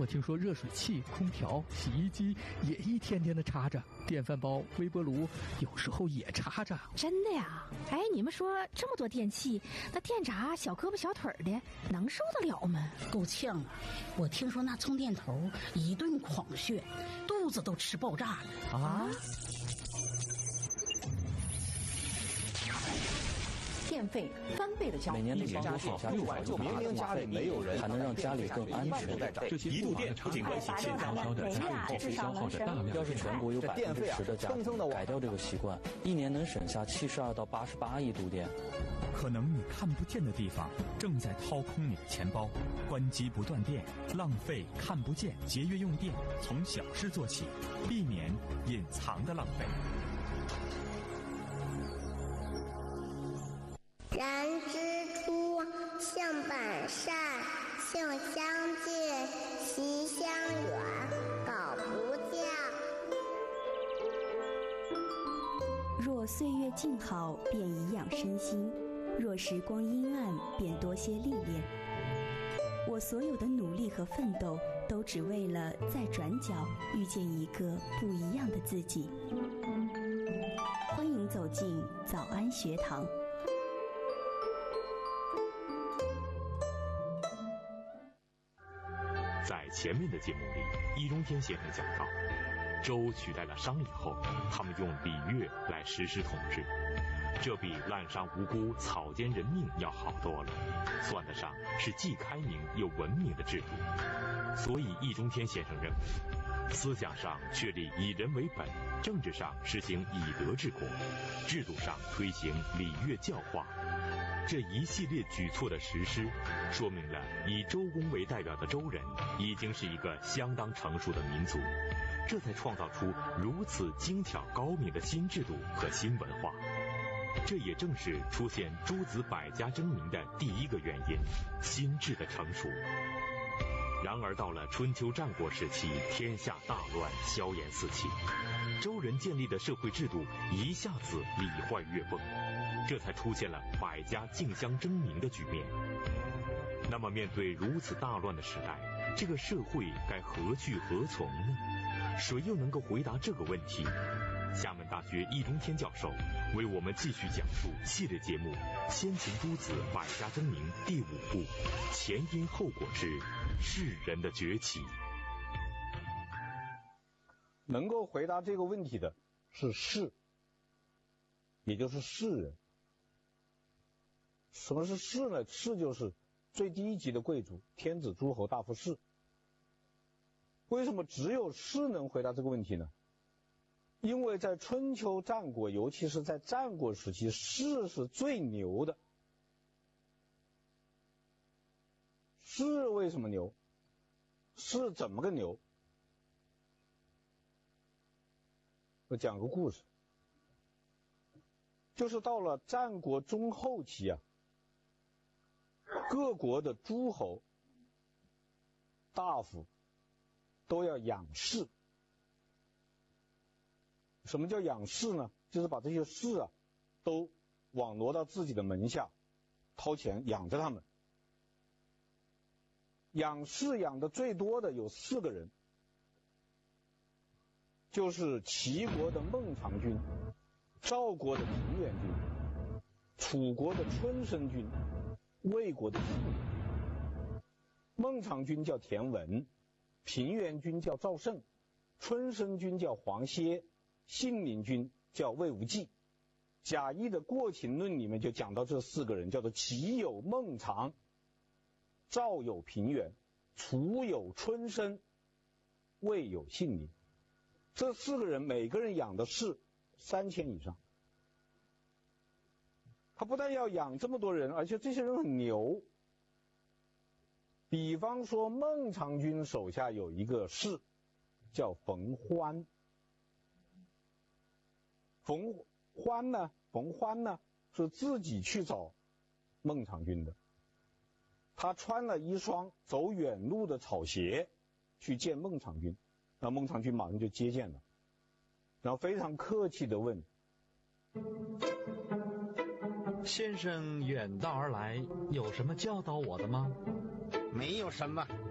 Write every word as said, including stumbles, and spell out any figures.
我听说热水器、空调、洗衣机也一天天的插着，电饭煲、微波炉有时候也插着。 真的呀？哎，你们说这么多电器，那电闸小胳膊小腿的能受得了吗？ 够呛啊！我听说那充电头一顿狂炫，肚子都吃爆炸了啊！ 电费翻倍的交， 每年的年度省下六万，就明明家里没有人，还能让家里更安全。 这些一度电不仅关系健康烧的家用后期消耗着大量。 要是全国有百分之十的家庭改掉这个习惯，一年能省下七十二到八十八亿度电。 可能你看不见的地方正在掏空你的钱包，关机不断电，浪费看不见，节约用电，从小事做起，避免隐藏的浪费。 人之初，性本善，性相近，习相远，苟不教。 若岁月静好，便颐养身心；若时光阴暗，便多些历练。我所有的努力和奋斗，都只为了在转角遇见一个不一样的自己。欢迎走进早安学堂。 在前面的节目里，易中天先生讲到，周取代了商以后，他们用礼乐来实施统治，这比滥杀无辜、草菅人命要好多了，算得上是既开明又文明的制度。所以易中天先生认为，思想上确立以人为本，政治上实行以德治国，制度上推行礼乐教化。这一系列举措的实施，说明了以周公为代表的周人已经是一个相当成熟的民族，这才创造出如此精巧高明的新制度和新文化。这也正是出现诸子百家争鸣的第一个原因，新制的成熟。然而到了春秋战国时期，天下大乱，硝烟四起，周人建立的社会制度一下子礼坏乐崩，这才出现了百家竞相争鸣的局面。那么面对如此大乱的时代，这个社会该何去何从呢？谁又能够回答这个问题？厦门大学易中天教授为我们继续讲述系列节目《先秦诸子百家争鸣》第五部前因后果之士人的崛起。 能够回答这个问题的是士，也就是士人。什么是士呢？士就是最低级的贵族，天子、诸侯、大夫、士。为什么只有士能回答这个问题呢？因为在春秋战国，尤其是在战国时期，士是最牛的。士为什么牛？士怎么个牛？我讲个故事，就是到了战国中后期啊，各国的诸侯、大夫都要养士。什么叫养士呢？就是把这些士啊都网罗到自己的门下，掏钱养着他们。养士养的最多的有四个人，就是齐国的孟尝君、赵国的平原君、楚国的春申君、魏国的信陵。孟尝君叫田文，平原君叫赵胜，春申君叫黄歇，信陵君叫魏无忌。贾谊的《过秦论》里面就讲到这四个人，叫做齐有孟尝，赵有平原，楚有春申，魏有信陵。这四个人每个人养的士三千以上。他不但要养这么多人，而且这些人很牛。比方说孟尝君手下有一个士叫冯欢。冯欢呢，冯欢呢是自己去找孟尝君的。他穿了一双走远路的草鞋去见孟尝君，那孟尝君马上就接见了，然后非常客气地问： 先生远道而来，有什么教导我的吗？ 没有什么，